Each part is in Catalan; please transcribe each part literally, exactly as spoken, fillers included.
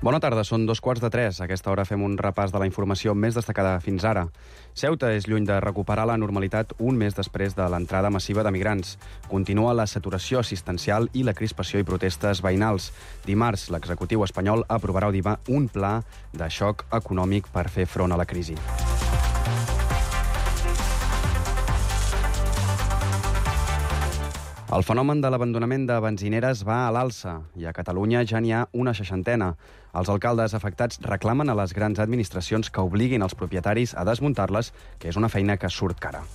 Bona tarda, són dos quarts de tres. A aquesta hora fem un repàs de la informació més destacada fins ara. Ceuta és lluny de recuperar la normalitat un mes després de l'entrada massiva de migrants. Continua la saturació assistencial i la crispació i protestes veïnals. Dimarts, l'executiu espanyol aprovarà un pla de xoc econòmic per fer front a la crisi. El fenomen de l'abandonament de benzineres va a l'alça i a Catalunya ja n'hi ha una seixantena. Els alcaldes afectats reclamen a les grans administracions que obliguin els propietaris a desmuntar-les, que és una feina que surt cara.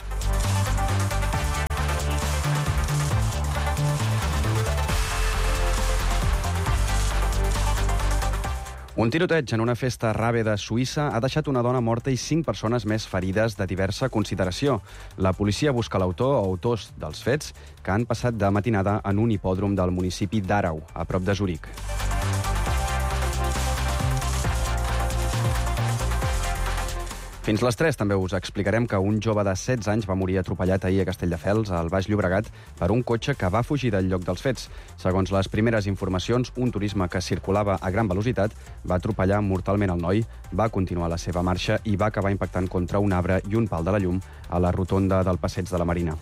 Un tiroteig en una festa rave de Suïssa ha deixat una dona morta i cinc persones més ferides de diversa consideració. La policia busca l'autor o autors dels fets que han passat de matinada en un hipòdrom del municipi d'Àrau, a prop de Zuric. Fins les tres també us explicarem que un jove de setze anys va morir atropellat ahir a Castelldefels, al Baix Llobregat, per un cotxe que va fugir del lloc dels fets. Segons les primeres informacions, un turisme que circulava a gran velocitat va atropellar mortalment el noi, va continuar la seva marxa i va acabar impactant contra un arbre i un pal de la llum a la rotonda del Passeig de la Marina.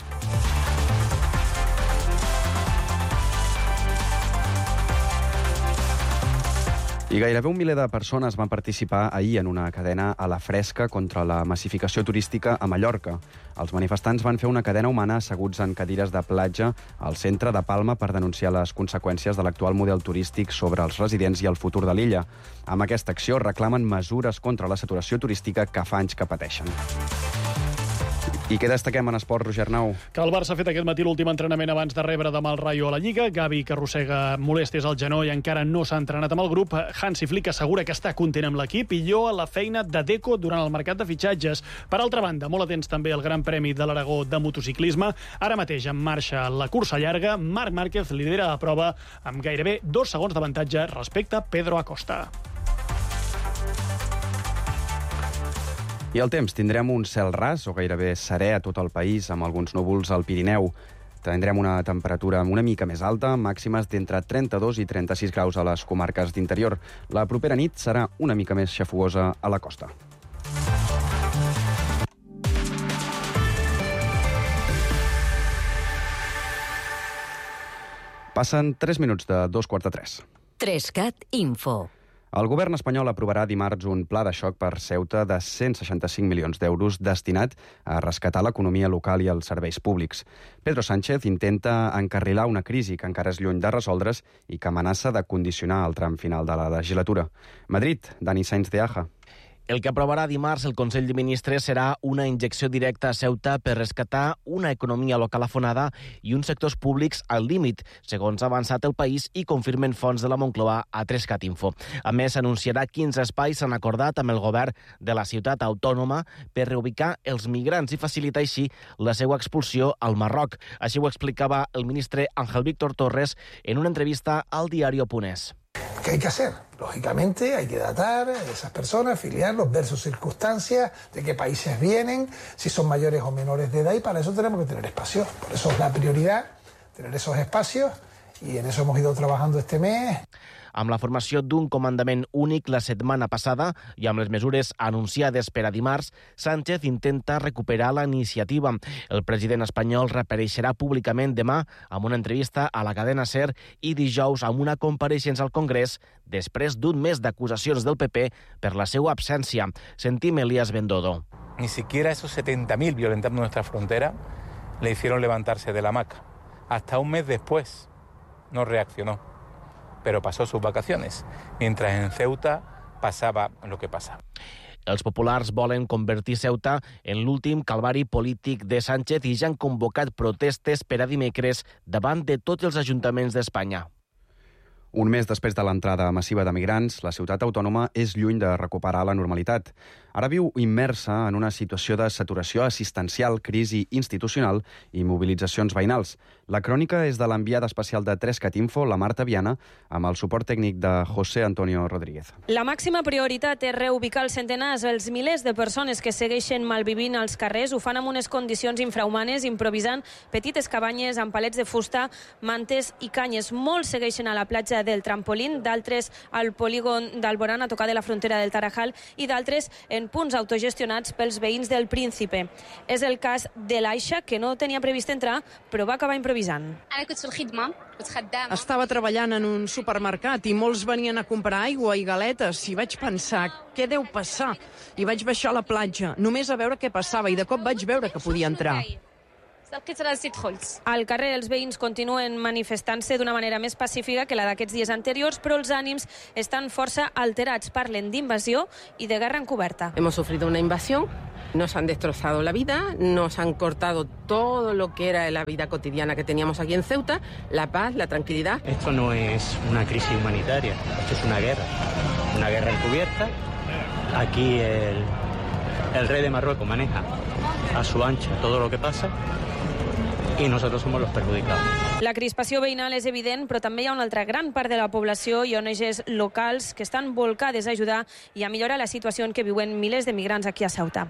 I gairebé un miler de persones van participar ahir en una cadena a la fresca contra la massificació turística a Mallorca. Els manifestants van fer una cadena humana asseguts en cadires de platja al centre de Palma per denunciar les conseqüències de l'actual model turístic sobre els residents i el futur de l'illa. Amb aquesta acció reclamen mesures contra la saturació turística que fa anys que pateixen. I què destaquem en esport, Roger Arnau? Que el Barça ha fet aquest matí l'últim entrenament abans de rebre demà el Rayo a la Lliga. Gavi, que arrossega molèsties al genoll, encara no s'ha entrenat amb el grup. Hansi Flick assegura que està content amb l'equip i lloa la feina de Deco durant el mercat de fitxatges. Per altra banda, molt atents també al Gran Premi de l'Aragó de motociclisme. Ara mateix en marxa la cursa llarga. Marc Márquez lidera la prova amb gairebé dos segons d'avantatge respecte a Pedro Acosta. I el temps, tindrem un cel ras o gairebé serè a tot el país, amb alguns núvols al Pirineu. Tindrem una temperatura una mica més alta, màximes d'entre trenta-dos i trenta-sis graus a les comarques d'interior. La propera nit serà una mica més xafugosa a la costa. Passen tres minuts de dos quarts de tres. Trescat Info. El govern espanyol aprovarà dimarts un pla de xoc per Ceuta de cent seixanta-cinc milions d'euros destinat a rescatar l'economia local i els serveis públics. Pedro Sánchez intenta encarrilar una crisi que encara és lluny de resoldre's i que amenaça de condicionar el tram final de la legislatura. Madrid, Dani Sainz de Aja. El que aprovarà dimarts el Consell de Ministres serà una injecció directa a Ceuta per rescatar una economia local afonada i uns sectors públics al límit, segons ha avançat el País i confirmen fonts de la Moncloa a Trescat Info. A més, anunciarà quins espais s'han acordat amb el govern de la ciutat autònoma per reubicar els migrants i facilitar així la seva expulsió al Marroc. Així ho explicava el ministre Ángel Víctor Torres en una entrevista al diario Punés. ¿Qué hay que hacer? Lógicamente hay que datar a esas personas, filiarlos, ver sus circunstancias, de qué países vienen, si son mayores o menores de edad, y para eso tenemos que tener espacios. Por eso es la prioridad, tener esos espacios, y en eso hemos ido trabajando este mes. Amb la formació d'un comandament únic la setmana passada i amb les mesures anunciades per a dimarts, Sánchez intenta recuperar la iniciativa. El president espanyol reapareixerà públicament demà amb una entrevista a la cadena SER i dijous amb una compareixença al Congrés després d'un mes d'acusacions del P P per la seva absència. Sentim Elías Bendodo. Ni siquiera esos setenta mil violentando nuestra frontera le hicieron levantarse de la hamaca. Hasta un mes después no reaccionó, pero pasó sus vacaciones, mientras en Ceuta pasaba lo que pasaba. Els populars volen convertir Ceuta en l'últim calvari polític de Sánchez i ja han convocat protestes per a dimecres davant de tots els ajuntaments d'Espanya. Un mes després de l'entrada massiva de migrants, la ciutat autònoma és lluny de recuperar la normalitat. Ara viu immersa en una situació de saturació assistencial, crisi institucional i mobilitzacions veïnals. La crònica és de l'enviada especial de Trescat Info, la Marta Viana, amb el suport tècnic de José Antonio Rodríguez. La màxima prioritat és reubicar els centenars, els milers de persones que segueixen malvivint als carrers. Ho fan amb unes condicions infrahumanes, improvisant petites cabanyes amb palets de fusta, mantes i canyes. Molts segueixen a la platja del Trampolín, d'altres al polígon d'Alborán, a tocar de la frontera del Tarajal, i d'altres en punts autogestionats pels veïns del Príncipe. És el cas de l'Aisha, que no tenia previst entrar, però va acabar improvisant. Estava treballant en un supermercat i molts venien a comprar aigua i galetes i vaig pensar, què deu passar? I vaig baixar a la platja, només a veure què passava, i de cop vaig veure que podia entrar. Al carrer els veïns continuen manifestant-se d'una manera més pacífica que la d'aquests dies anteriors, però els ànims estan força alterats. Parlen d'invasió i de guerra encoberta. Hemos sufrido una invasión, nos han destrozado la vida, nos han cortado todo lo que era la vida cotidiana que teníamos aquí en Ceuta, la paz, la tranquilidad. Esto no es una crisis humanitaria, esto es una guerra, una guerra encubierta. Aquí el, el rey de Marruecos maneja a su ancha todo lo que pasa i nosotros somos los perjudicados. La crispació veïnal és evident, però també hi ha una altra gran part de la població i O N Ges locals que estan volcades a ajudar i a millorar la situació en què viuen milers de migrants aquí a Ceuta.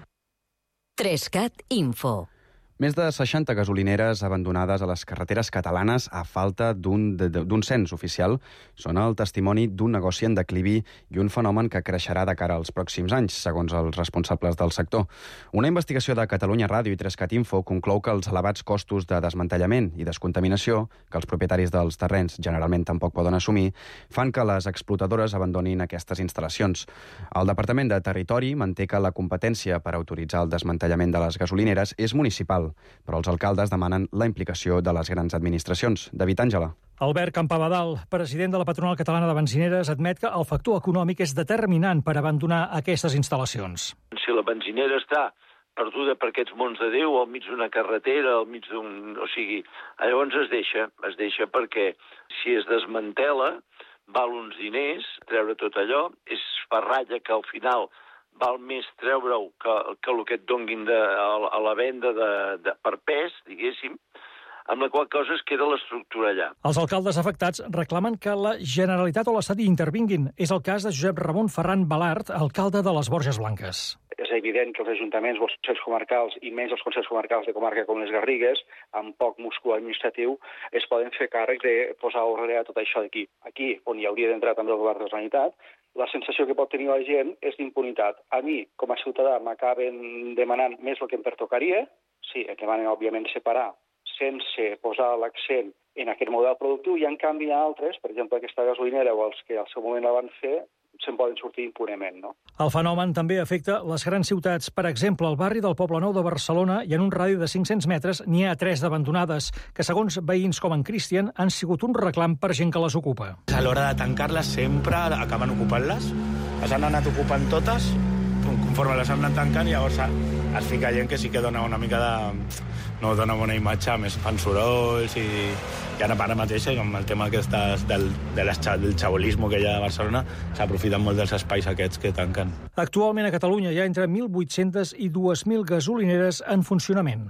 tres cat Info. Més de seixanta gasolineres abandonades a les carreteres catalanes a falta d'un cens oficial són el testimoni d'un negoci en declivi i un fenomen que creixerà de cara als pròxims anys, segons els responsables del sector. Una investigació de Catalunya Ràdio i tres cat Info conclou que els elevats costos de desmantellament i descontaminació, que els propietaris dels terrenys generalment tampoc poden assumir, fan que les explotadores abandonin aquestes instal·lacions. El Departament de Territori manté que la competència per autoritzar el desmantellament de les gasolineres és municipal, però els alcaldes demanen la implicació de les grans administracions. David Àngela. Albert Campabadal, president de la Patronal Catalana de Benzineres, admet que el factor econòmic és determinant per abandonar aquestes instal·lacions. Si la benzinera està perduda per aquests mons de Déu, al mig d'una carretera, al mig d'un... O sigui, llavors es deixa, es deixa perquè si es desmantela val uns diners, treure tot allò, és ferralla que al final val més treure-ho que, que el que et donguin de, a, a la venda de, de, per pes, diguéssim, amb la qual cosa es queda l'estructura allà. Els alcaldes afectats reclamen que la Generalitat o l'Estat hi intervinguin. És el cas de Josep Ramon Ferran Balart, alcalde de les Borges Blanques. És evident que els ajuntaments, els consells comarcals i menys els consells comarcals de comarca com les Garrigues, amb poc múscul administratiu, es poden fer càrrec de posar ordre a tot això d'aquí. Aquí, on hi hauria d'entrar també el govern de la Generalitat, la sensació que pot tenir la gent és d'impunitat. A mi, com a ciutadà, m'acaben demanant més el que em pertocaria, sí, el que van, òbviament, separar, sense posar l'accent en aquest model productiu, i en canvi altres, per exemple, aquesta gasolinera o els que al seu moment la van fer, se'n poden sortir impunement, no? El fenomen també afecta les grans ciutats. Per exemple, al barri del Poblenou de Barcelona i en un radi de cinc-cents metres n'hi ha tres d'abandonades, que segons veïns com en Cristian han sigut un reclam per gent que les ocupa. A l'hora de tancar-les sempre acaben ocupant-les, les han anat ocupant totes, conforme les han anat tancant, llavors es fica gent que sí que dona una mica de... no dona bona imatge, més fan sorolls i, i ara ara mateix amb el tema que estàs del, de del xabolisme que hi ha a Barcelona s'aprofiten molt dels espais aquests que tanquen. Actualment a Catalunya hi ha entre mil vuit-centes i dues mil gasolineres en funcionament.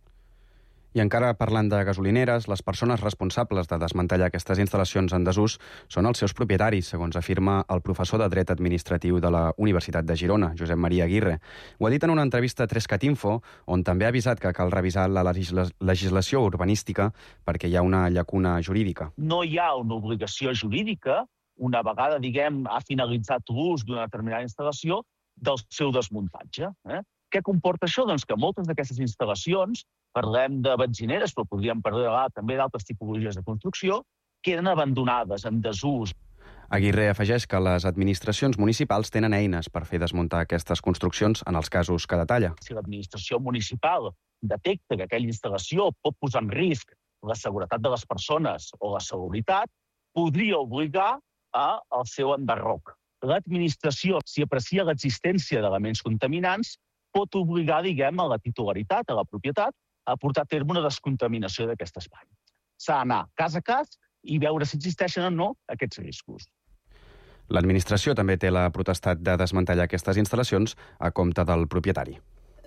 I encara parlant de gasolineres, les persones responsables de desmantellar aquestes instal·lacions en desús són els seus propietaris, segons afirma el professor de Dret Administratiu de la Universitat de Girona, Josep Maria Aguirre. Ho ha dit en una entrevista a tres cat Info, on també ha avisat que cal revisar la legislació urbanística perquè hi ha una llacuna jurídica. No hi ha una obligació jurídica, una vegada, diguem, ha finalitzat l'ús d'una determinada instal·lació, del seu desmuntatge. Eh? Què comporta això? Doncs que moltes d'aquestes instal·lacions, parlem de benzineres, però podríem parlar també d'altres tipologies de construcció, queden abandonades, en desús. Aguirre afegeix que les administracions municipals tenen eines per fer desmuntar aquestes construccions en els casos que detalla. Si l'administració municipal detecta que aquella instal·lació pot posar en risc la seguretat de les persones o la salubritat, podria obligar al seu enderroc. L'administració, si aprecia l'existència d'elements contaminants, pot obligar, diguem, a la titularitat, a la propietat, a portar a terme una descontaminació d'aquest espai. S'ha d'anar cas a cas i veure si existeixen o no aquests riscos. L'administració també té la potestat de desmantellar aquestes instal·lacions a compte del propietari.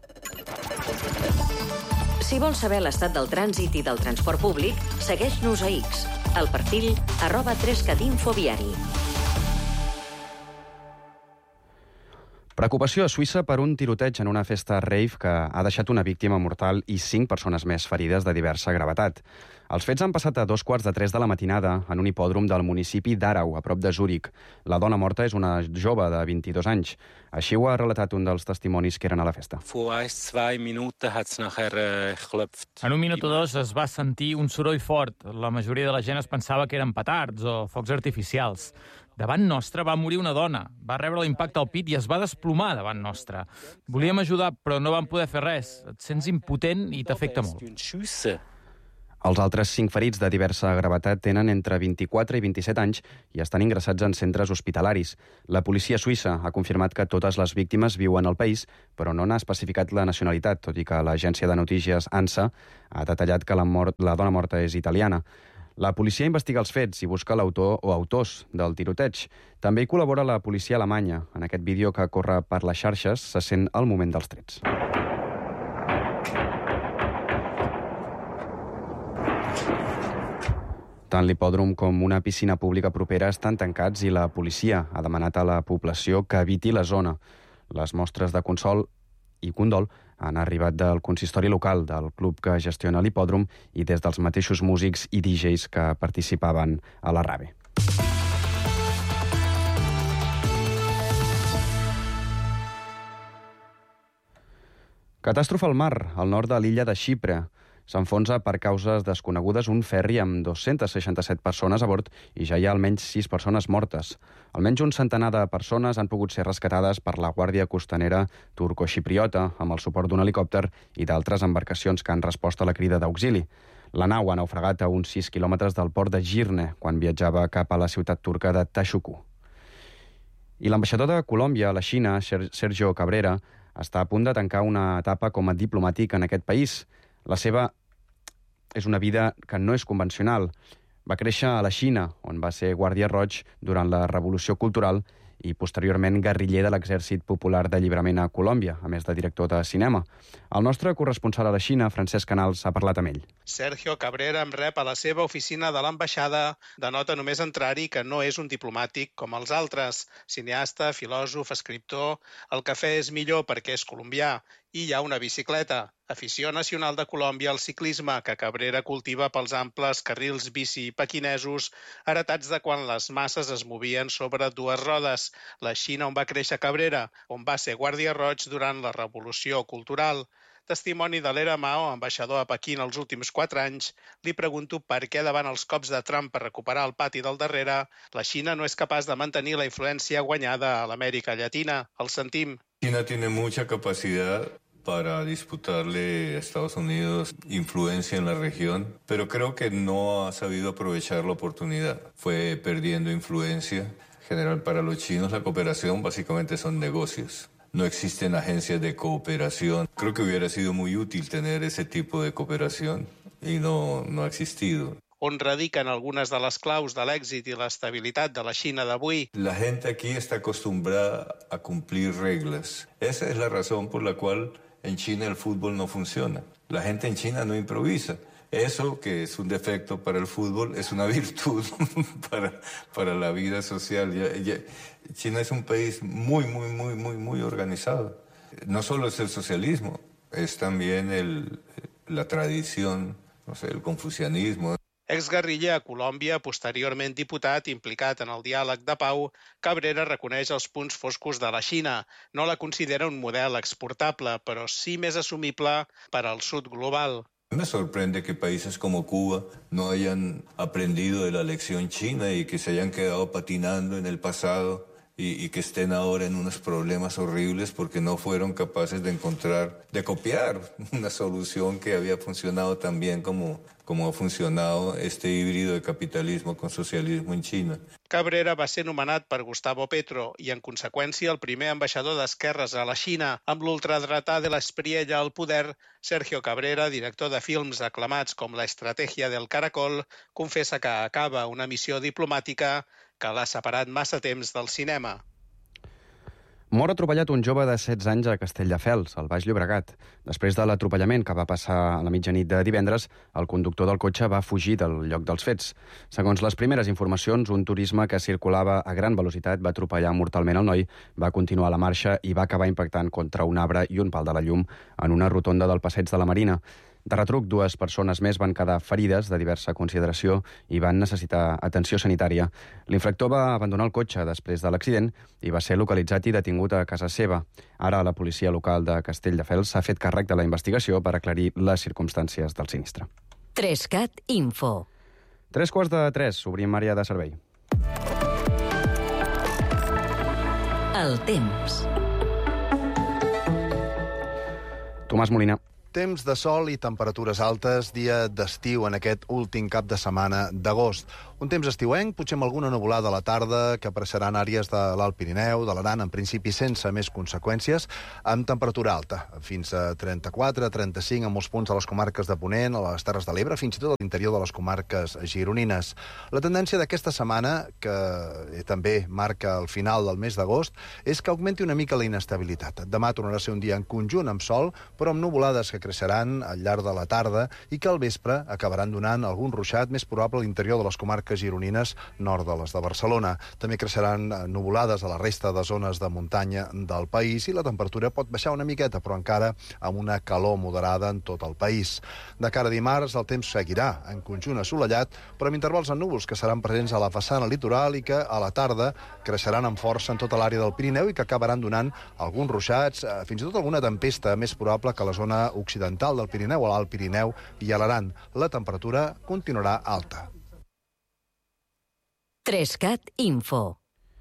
Si vols saber l'estat del trànsit i del transport públic, segueix-nos a X, al perfil arroba tres cat info viari. Preocupació a Suïssa per un tiroteig en una festa rave que ha deixat una víctima mortal i cinc persones més ferides de diversa gravetat. Els fets han passat a dos quarts de tres de la matinada en un hipòdrom del municipi d'Arau, a prop de Zúrich. La dona morta és una jove de vint-i-dos anys. Així ho ha relatat un dels testimonis que eren a la festa. En un minut o dos es va sentir un soroll fort. La majoria de la gent es pensava que eren petards o focs artificials. Davant nostre va morir una dona. Va rebre l'impacte al pit i es va desplomar davant nostre. Volíem ajudar, però no vam poder fer res. Et sents impotent i t'afecta molt. Els altres cinc ferits de diversa gravetat tenen entre vint-i-quatre i vint-i-set anys i estan ingressats en centres hospitalaris. La policia suïssa ha confirmat que totes les víctimes viuen al país, però no n'ha especificat la nacionalitat, tot i que l'agència de notícies ANSA ha detallat que la, mort, la dona morta és italiana. La policia investiga els fets i busca l'autor o autors del tiroteig. També hi col·labora la policia alemanya. En aquest vídeo que corre per les xarxes se sent el moment dels trets. Tant l'hipòdrom com una piscina pública propera estan tancats i la policia ha demanat a la població que eviti la zona. Les mostres de consol i condol han arribat del consistori local, del club que gestiona l'hipòdrom i des dels mateixos músics i D Js que participaven a la rave. Catàstrofe al mar, al nord de l'illa de Xipre. S'enfonsa per causes desconegudes un ferri amb dos-centes seixanta-set persones a bord i ja hi ha almenys sis persones mortes. Almenys un centenar de persones han pogut ser rescatades per la Guàrdia Costanera turco-xipriota amb el suport d'un helicòpter i d'altres embarcacions que han respost a la crida d'auxili. La nau ha naufragat a uns sis quilòmetres del port de Girne quan viatjava cap a la ciutat turca de Taxuku. I l'ambaixador de Colòmbia a la Xina, Sergio Cabrera, està a punt de tancar una etapa com a diplomàtic en aquest país. La seva és una vida que no és convencional. Va créixer a la Xina, on va ser guàrdia roig durant la Revolució Cultural i posteriorment guerriller de l'Exèrcit Popular d'Alliberament a Colòmbia, a més de director de cinema. El nostre corresponsal a la Xina, Francesc Canals, ha parlat amb ell. Sergio Cabrera em rep a la seva oficina de l'ambaixada. Denota només entrar-hi que no és un diplomàtic com els altres. Cineasta, filòsof, escriptor... El cafè és millor perquè és colombià. I hi ha una bicicleta, afició nacional de Colòmbia al ciclisme, que Cabrera cultiva pels amples carrils bici pequinesos, heretats de quan les masses es movien sobre dues rodes. La Xina on va créixer Cabrera, on va ser guàrdia roig durant la Revolució Cultural. Testimoni de l'era Mao, ambaixador a Pequín els últims quatre anys, li pregunto per què davant els cops de Trump per recuperar el pati del darrere, la Xina no és capaç de mantenir la influència guanyada a l'Amèrica Llatina. El sentim. China tiene mucha capacidad para disputarle a Estados Unidos influencia en la región, pero creo que no ha sabido aprovechar la oportunidad. Fue perdiendo influencia. En general, para los chinos la cooperación básicamente son negocios. No existen agencias de cooperación. Creo que hubiera sido muy útil tener ese tipo de cooperación y no, no ha existido. On radiquen algunes de les claus de l'èxit i l'estabilitat de la Xina d'avui. La gente aquí está acostumbrada a cumplir reglas. Esa es la razón por la cual en China el fútbol no funciona. La gente en China no improvisa. Eso, que es un defecto para el fútbol, es una virtud para, para la vida social. Ya, ya, China es un país muy, muy, muy, muy, muy organizado. No solo es el socialismo, es también el, la tradición, no sé, el confucianismo. Exguerriller a Colòmbia, posteriorment diputat implicat en el diàleg de pau, Cabrera reconeix els punts foscos de la Xina. No la considera un model exportable, però sí més assumible per al sud global. Me sorprende que países como Cuba no hayan aprendido de la lección china y que se hayan quedado patinando en el pasado y, y que estén ahora en unos problemas horribles porque no fueron capaces de encontrar, de copiar una solución que había funcionado tan bien como, como ha funcionado este híbrido de capitalismo con socialismo en China. Cabrera va ser nomenat per Gustavo Petro i, en conseqüència, el primer ambaixador d'esquerres a la Xina. Amb l'ultradretà de l'Espriella al poder, Sergio Cabrera, director de films aclamats com La Estrategia del Caracol, confessa que acaba una missió diplomàtica que l'ha separat massa temps del cinema. Mor atropellat un jove de setze anys a Castelldefels, al Baix Llobregat. Després de l'atropellament que va passar a la mitjanit de divendres, el conductor del cotxe va fugir del lloc dels fets. Segons les primeres informacions, un turisme que circulava a gran velocitat va atropellar mortalment el noi, va continuar la marxa i va acabar impactant contra un arbre i un pal de la llum en una rotonda del Passeig de la Marina. De retruc, dues persones més van quedar ferides de diversa consideració i van necessitar atenció sanitària. L'infractor va abandonar el cotxe després de l'accident i va ser localitzat i detingut a casa seva. Ara la policia local de Castelldefels s'ha fet càrrec de la investigació per aclarir les circumstàncies del sinistre. Trescat Info. Tres quarts de tres, obrim àrea de servei. El temps. Tomàs Molina. Temps de sol i temperatures altes, dia d'estiu en aquest últim cap de setmana d'agost. Un temps estiuenc, potser amb alguna nuvolada a la tarda, que apareixeran àrees de l'Alt Pirineu, de l'Aran, en principi sense més conseqüències, amb temperatura alta, fins a trenta-quatre, trenta-cinc en molts punts de les comarques de Ponent, a les Terres de l'Ebre, fins i tot a l'interior de les comarques gironines. La tendència d'aquesta setmana, que també marca el final del mes d'agost, és que augmenti una mica la inestabilitat. Demà tornarà a ser un dia en conjunt amb sol, però amb nuvolades que creixeran al llarg de la tarda i que al vespre acabaran donant algun ruixat més probable a l'interior de les comarques gironines nord de les de Barcelona. També creixeran nuvolades a la resta de zones de muntanya del país i la temperatura pot baixar una miqueta, però encara amb una calor moderada en tot el país. De cara a dimarts, el temps seguirà en conjunt assolellat, però amb intervals en núvols que seran presents a la façana litoral i que a la tarda creixeran amb força en tota l'àrea del Pirineu i que acabaran donant alguns ruixats, fins i tot alguna tempesta més probable que a la zona occidental del Pirineu, a l'Alt Pirineu i a l'Aran. La temperatura continuarà alta. Trescat Info.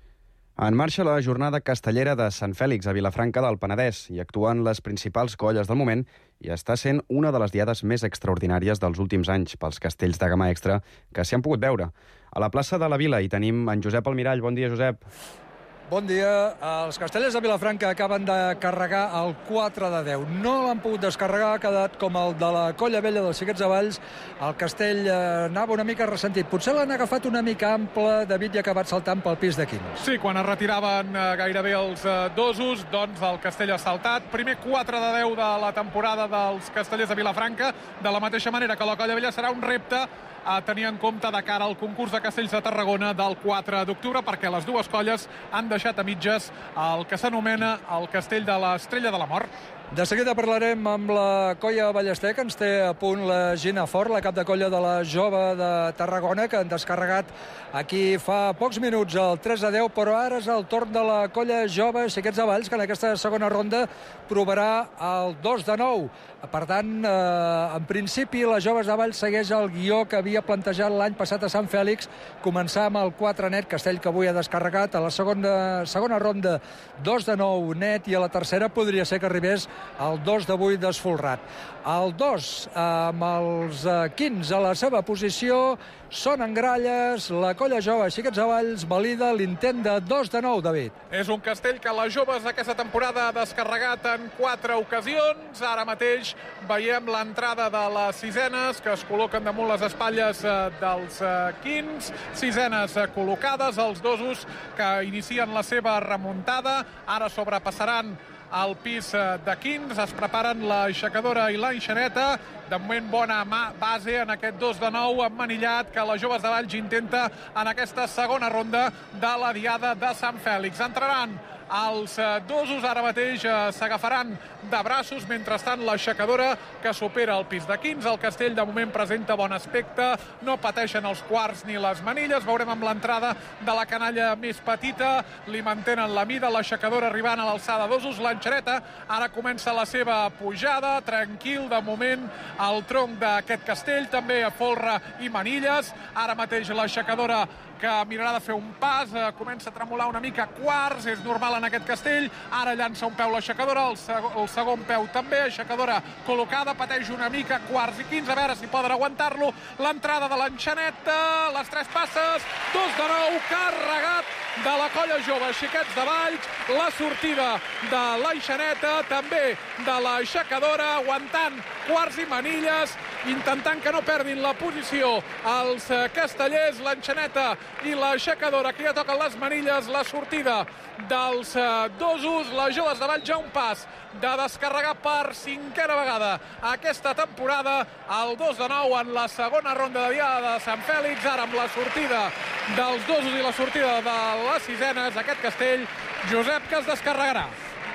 En marxa la jornada castellera de Sant Fèlix a Vilafranca del Penedès. Hi actuen les principals colles del moment i està sent una de les diades més extraordinàries dels últims anys pels castells de gamma extra que s'hi han pogut veure. A la plaça de la Vila hi tenim en Josep Almirall. Bon dia, Josep. Bon dia. Els castellers de Vilafranca acaben de carregar el quatre de deu. No l'han pogut descarregar, ha quedat com el de la Colla Vella dels Xiquets de Valls. El castell anava una mica ressentit. Potser l'han agafat una mica ample, David, i ha acabat saltant pel pis de quins. Sí, quan es retiraven gairebé els dosos, doncs el castell ha saltat. Primer quatre de deu de la temporada dels castellers de Vilafranca. De la mateixa manera que la Colla Vella serà un repte a tenir en compte de cara al concurs de castells de Tarragona del quatre d'octubre, perquè les dues colles han deixat a mitges el que s'anomena el castell de l'Estrella de la Mort. De seguida parlarem amb la colla Ballester, que ens té a punt la Gina Fort, la cap de colla de la Jove de Tarragona, que han descarregat aquí fa pocs minuts el tres a deu, però ara és el torn de la colla Jove Xiquets de Valls, que en aquesta segona ronda provarà el dos de nou. Per tant, eh, en principi, la Joves de Valls segueix el guió que havia plantejat l'any passat a Sant Fèlix, començar amb el quatre net, castell que avui ha descarregat, a la segona, segona ronda dos de nou net, i a la tercera podria ser que arribés el dos de vuit desfolrat. El dos, amb els quinze a la seva posició, són en gralles, la colla Jove Xiquets de Valls valida l'intent de dos de nou, David. És un castell que les joves aquesta temporada ha descarregat en quatre ocasions. Ara mateix veiem l'entrada de les sisenes, que es col·loquen damunt les espatlles dels quins. Sisenes col·locades, els dosos que inicien la seva remuntada. Ara sobrepassaran al pis de quins, es preparen l'aixecadora i l'enxaneta. De moment bona base en aquest dos de nou emmanillat que les Joves de Valls intenta en aquesta segona ronda de la diada de Sant Fèlix. Entraran els dosos, ara mateix s'agafaran de braços, mentrestant l'aixecadora que supera el pis de quins. El castell de moment presenta bon aspecte, no pateixen els quarts ni les manilles. Veurem amb l'entrada de la canalla més petita, li mantenen la mida, l'aixecadora arribant a l'alçada dosos. L'enxaneta ara comença la seva pujada, tranquil de moment al tronc d'aquest castell, també a folre i manilles. Ara mateix l'aixecadora que mirarà de fer un pas, eh, comença a tremolar una mica quarts, és normal en aquest castell. Ara llança un peu l'aixecadora, el, seg el segon peu també, aixecadora col·locada, pateix una mica quarts i quinze, a veure si poden aguantar-lo. L'entrada de l'enxaneta, les tres passes, dos de nou, carregat de la colla Jove Xiquets de Valls, la sortida de l'enxaneta, també de l'aixecadora, aguantant quarts i manilles, intentant que no perdin la posició els castellers. L'enxaneta i l'aixecadora, que ja toquen les manilles, la sortida dels dosos. Les Joves de Valls ja un pas de descarregar per cinquena vegada aquesta temporada, el dos de nou en la segona ronda de diada de Sant Fèlix. Ara amb la sortida dels dosos i la sortida de les sisenes, aquest castell, Josep, que es descarregarà.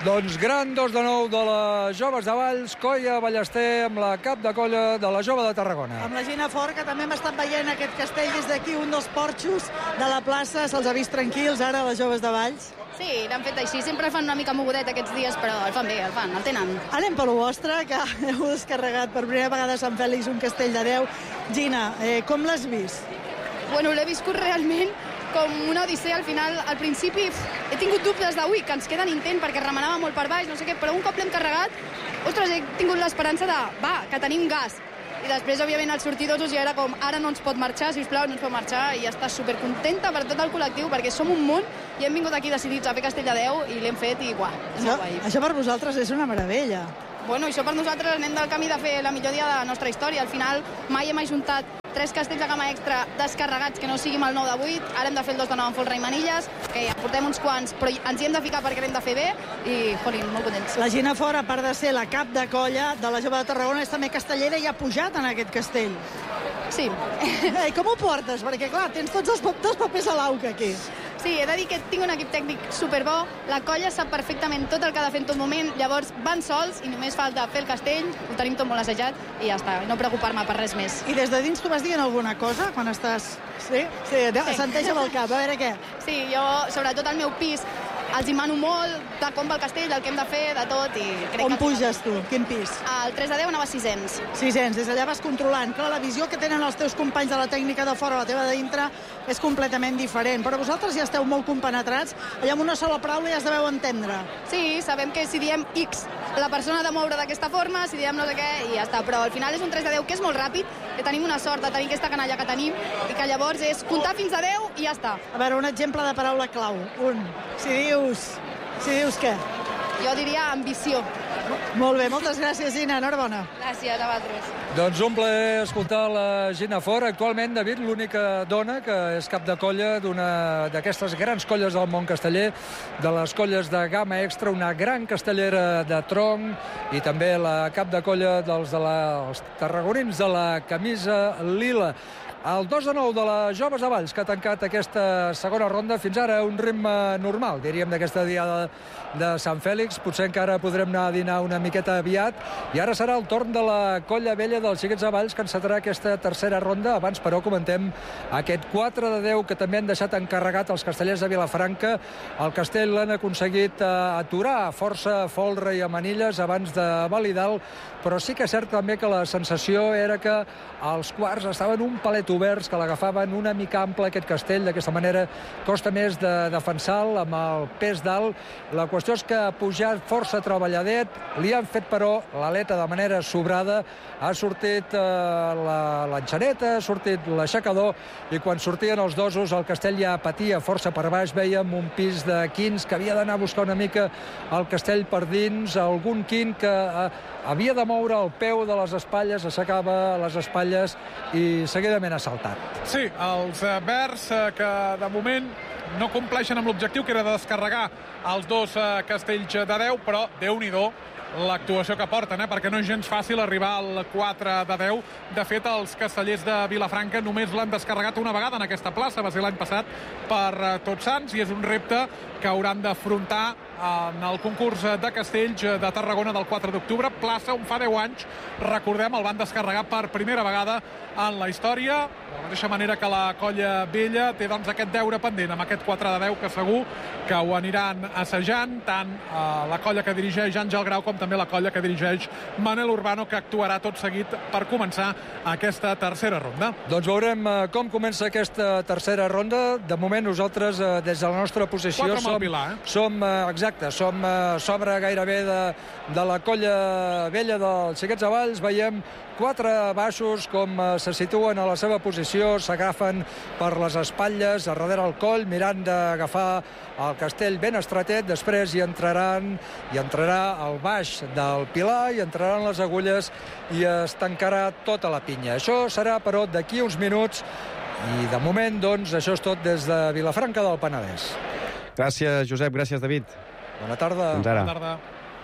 Doncs gran dos de nou de les joves de Valls, Colla Ballester amb la cap de colla de la jove de Tarragona. Amb la Gina Fort, que també hem estat veient aquest castell des d'aquí, un dels porxos de la plaça, se'ls ha vist tranquils ara, les joves de Valls. Sí, l'han fet així. Sempre fan una mica mogudet aquests dies, però el fan bé, el fan, el tenen. Anem per lo vostre, que heu descarregat per primera vegada a Sant Fèlix un castell de Déu. Gina, eh, com l'has vist? Bueno, l'he viscut realment com una odissea. Al final, al principi, he tingut dubtes d'avui, que ens queden intent, perquè remenava molt per baix, no sé què, però un cop l'hem carregat, ostres, he tingut l'esperança de, va, que tenim gas. I després, òbviament, al sortir d'Osos ja era com, ara no ens pot marxar, sisplau, no ens pot marxar, i ja està supercontenta per tot el col·lectiu, perquè som un munt i hem vingut aquí decidits a fer Castell de Déu i l'hem fet i, uah, és molt guai. Això per vosaltres és una meravella. Bueno, això per nosaltres anem del camí de fer la millor dia de la nostra història. Al final mai hem ajuntat tres castells de gamma extra descarregats que no siguin el nou de vuit. Ara hem de fer el dos de nou amb folre i manilles, que ja portem uns quants, però ens hi hem de ficar perquè l'hem de fer bé i, jolín, molt contents. La Gina Fort, a part de ser la cap de colla de la jove de Tarragona, és també castellera i ha pujat en aquest castell. Sí. I com ho portes? Perquè, clar, tens tots els dos papers a l'auca aquí. Sí, he de dir que tinc un equip tècnic superbo, la colla sap perfectament tot el que ha de fer en tot moment, llavors van sols i només falta fer el castell, ho tenim tot molt assajat i ja està, no preocupar-me per res més. I des de dins tu vas dient alguna cosa quan estàs... Sí? Sí, sí. Senteja amb el cap, a veure què. Sí, jo, sobretot al meu pis, els hi mano molt de com va el castell, del que hem de fer, de tot, i crec On que... puges tu? Quin pis? Al tres de deu anava a sisens. Sisens, des d'allà vas controlant. Clar, la visió que tenen els teus companys de la tècnica de fora, la teva de dintre, és completament diferent. Però vosaltres ja esteu molt compenetrats, allà amb una sola paraula ja es deveu entendre. Sí, sabem que si diem X, la persona ha de moure d'aquesta forma, si diem no sé què, i ja està. Però al final és un tres de deu que és molt ràpid, que tenim una sort de tenir aquesta canalla que tenim, i que llavors és comptar fins a deu i ja està. A veure, un exemple de paraula clau. Un. Si dius... Si dius què? Jo diria ambició. Molt bé, moltes gràcies, Gina. Enhorabona. Gràcies a vosaltres. Doncs un plaer escoltar la Gina Fort. Actualment, David, l'única dona que és cap de colla d'una d'aquestes grans colles del món casteller, de les colles de gamma extra, una gran castellera de tronc i també la cap de colla dels de la, els tarragonins de la camisa lila. El dos de nou de les joves de Valls, que ha tancat aquesta segona ronda, fins ara un ritme normal, diríem, d'aquesta diada de Sant Fèlix. Potser encara podrem anar a dinar una miqueta aviat. I ara serà el torn de la colla vella dels xiquets de Valls, que encetarà aquesta tercera ronda. Abans, però, comentem aquest quatre de deu que també han deixat encarregat els castellers de Vilafranca. El castell l'han aconseguit aturar força folre i a manilles abans de validar, però sí que és cert també que la sensació era que els quarts estaven un palet oberts, que l'agafaven una mica ample aquest castell. D'aquesta manera costa més de defensar-lo amb el pes dalt. La qüestió és que ha pujat força treballadet, li han fet però l'aleta de manera sobrada, ha sortit eh, l'enxaneta, ha sortit l'aixecador, i quan sortien els dosos el castell ja patia força per baix. Veiem un pis de quins que havia d'anar a buscar una mica el castell per dins, algun quin que eh, havia de moure el peu de les espatlles, aixecava les espatlles i seguidament ha saltat. Sí, els eh, verds eh, que de moment no compleixen amb l'objectiu, que era de descarregar els dos eh, castells de deu, però Déu-n'hi-do l'actuació que porten, eh? perquè no és gens fàcil arribar al quatre de deu. De fet, els castellers de Vilafranca només l'han descarregat una vegada en aquesta plaça, va ser l'any passat per eh, Tots Sants, i és un repte que hauran d'afrontar en el concurs de castells de Tarragona del quatre d'octubre, plaça on fa deu anys, recordem, el van descarregar per primera vegada en la història. De la mateixa manera que la colla vella té doncs aquest deure pendent amb aquest quatre de deu, que segur que ho aniran assajant tant eh, la colla que dirigeix Àngel Grau com també la colla que dirigeix Manel Urbano, que actuarà tot seguit per començar aquesta tercera ronda. Doncs veurem eh, com comença aquesta tercera ronda. De moment nosaltres, eh, des de la nostra posició, som, Pilar, eh? som eh, exacte, som eh, sobre gairebé de, de la colla vella dels xiquets de Valls. Veiem quatre baixos com eh, se situen a la seva posició, s'agafen per les espatlles, a darrere el coll, mirant d'agafar el castell ben estretet. Després hi entraran, hi entrarà el baix del pilar, hi entraran les agulles i es tancarà tota la pinya. Això serà, però, d'aquí uns minuts, i de moment, doncs, això és tot des de Vilafranca del Penedès. Gràcies, Josep. Gràcies, David. Bona tarda. Fins ara. Bona tarda.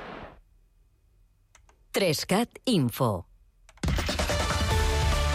Trescat Info.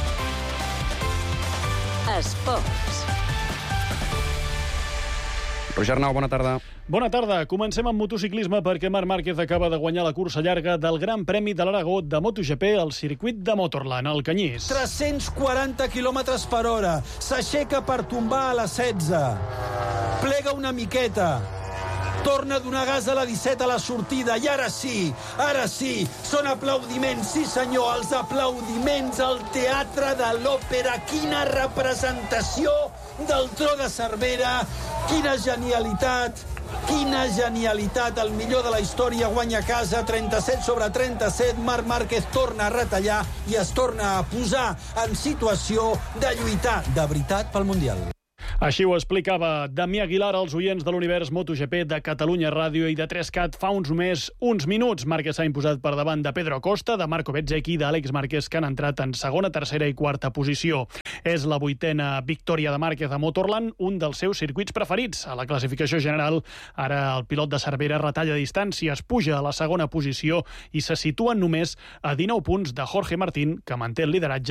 Esports. Roger Arnau, bona tarda. Bona tarda. Comencem amb motociclisme perquè Marc Márquez acaba de guanyar la cursa llarga del Gran Premi de l'Aragó de MotoGP al circuit de Motorland, al Canyís. tres-cents quaranta quilòmetres per hora. S'aixeca per tombar a la setze. Plega una miqueta. Torna a donar gas a la disset a la sortida. I ara sí, ara sí, són aplaudiments, sí senyor, els aplaudiments al Teatre de l'Òpera. Quina representació del Tro de Cervera, quina genialitat, quina genialitat. El millor de la història guanya a casa, trenta-set sobre trenta-set. Marc Márquez torna a retallar i es torna a posar en situació de lluitar de veritat pel Mundial. Així ho explicava Damià Aguilar als oients de l'univers MotoGP de Catalunya Ràdio i de tres cat fa uns només uns minuts. Márquez s'ha imposat per davant de Pedro Acosta, de Marco Bezzecchi i d'Àlex Márquez, que han entrat en segona, tercera i quarta posició. És la vuitena victòria de Márquez a Motorland, un dels seus circuits preferits. A la classificació general, ara el pilot de Cervera retalla distàncies, puja a la segona posició i se situa només a dinou punts de Jorge Martín, que manté el lideratge